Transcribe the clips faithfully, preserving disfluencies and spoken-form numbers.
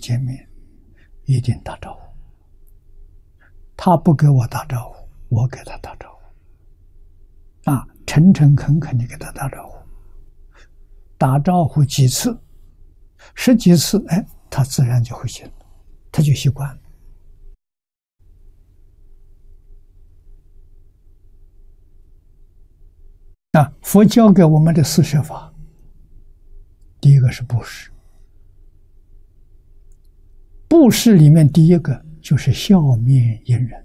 见面，一定打招呼。他不给我打招呼，我给他打招呼。啊，诚诚恳恳地给他打招呼。打招呼几次，十几次，哎，他自然就会信了，他就习惯了。啊，佛教给我们的四摄法，第一个是布施。布施里面第一个就是笑面迎人，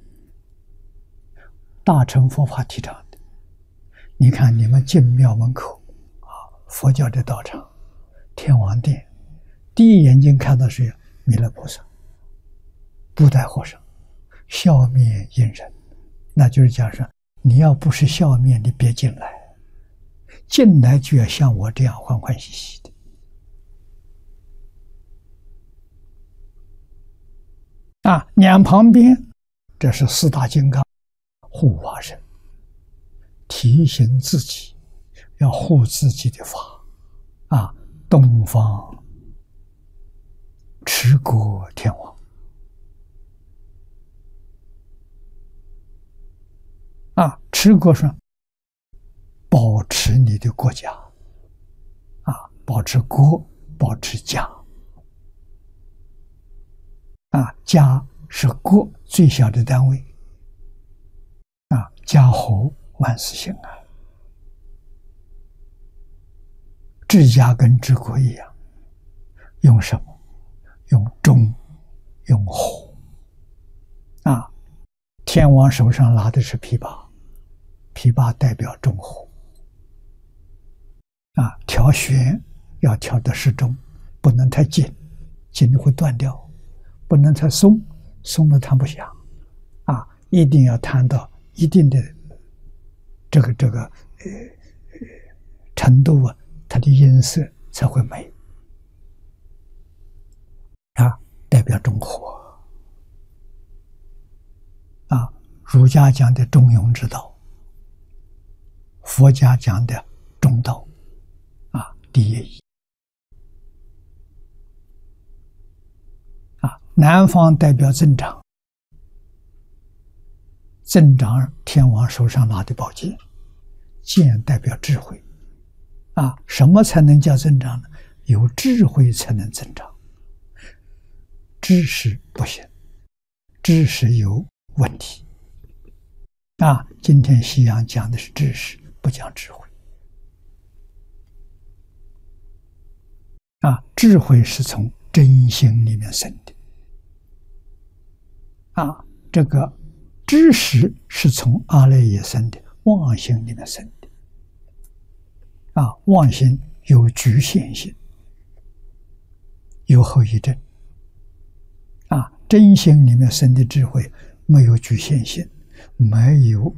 大乘佛法提倡的。你看你们进庙门口啊，佛教的道场、天王殿，第一眼睛看到是弥勒菩萨、布袋和尚，笑面迎人，那就是讲说，你要不是笑面，你别进来。进来就要像我这样欢欢喜喜的。啊，两旁边这是四大金刚护法神，提醒自己要护自己的法。啊，东方持国天王，啊，持国说保持你的国家，啊，保持国，保持家，啊，家是国最小的单位，啊，家和万事兴安。治家跟治国一样，用什么？用忠，用和。啊，天王手上拿的是琵琶，琵琶代表忠和。啊，调弦要调得适中，不能太紧，紧会断掉；不能太松，松了弹不响。啊，一定要弹到一定的这个这个呃程度啊，它的音色才会美。啊，代表中和。啊，儒家讲的中庸之道，佛家讲的中道。第一义。啊，南方代表增长，增长天王手上拿的宝剑，剑代表智慧。啊，什么才能叫增长呢？有智慧才能增长，知识不行，知识有问题。啊，今天西洋讲的是知识，不讲智慧。啊，智慧是从真心里面生的。啊，这个知识是从阿赖耶生的，妄心里面生的。啊，妄心有局限性，有后遗症。啊，真心里面生的智慧没有局限性，没有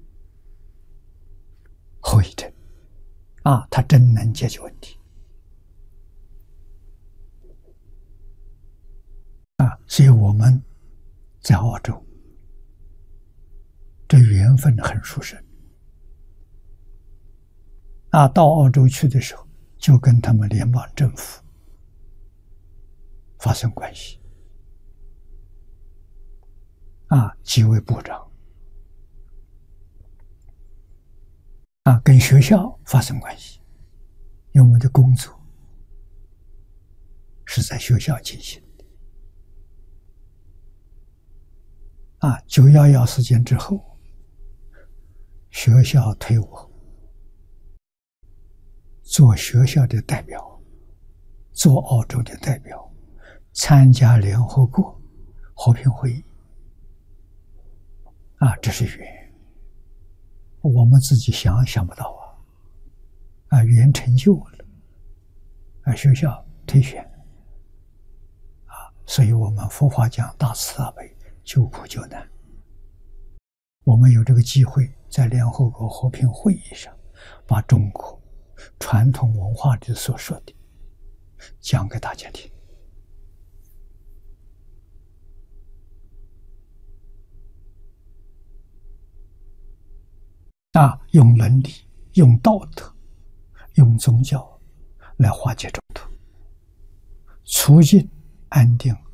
后遗症。啊，它真能解决问题。啊，所以我们在澳洲，这缘分很殊胜。啊，到澳洲去的时候，就跟他们联邦政府发生关系。啊，几位部长，啊，跟学校发生关系，因为我们的工作是在学校进行。啊，九一一事件之后，学校推我做学校的代表，做澳洲的代表，参加联合国和平会议。啊，这是缘，我们自己想想不到啊！啊，缘成就了，啊，学校推选，啊，所以我们佛法讲大慈大悲。救苦救难，我们有这个机会在联合国和平会议上，把中国传统文化里所说的讲给大家听。啊，用伦理、用道德、用宗教来化解冲突，促进安定